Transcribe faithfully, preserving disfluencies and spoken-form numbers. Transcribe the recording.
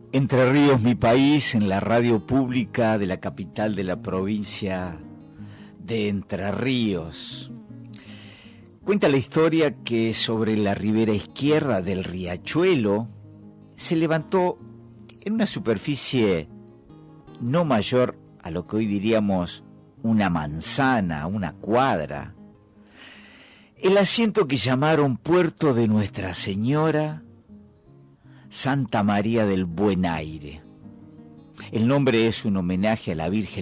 Entre Ríos, mi país, en la radio pública de la capital de la provincia de Entre Ríos. Cuenta la historia que sobre la ribera izquierda del riachuelo se levantó en una superficie no mayor a lo que hoy diríamos una manzana, una cuadra, el asiento que llamaron Puerto de Nuestra Señora Santa María del Buen Aire. El nombre es un homenaje a la Virgen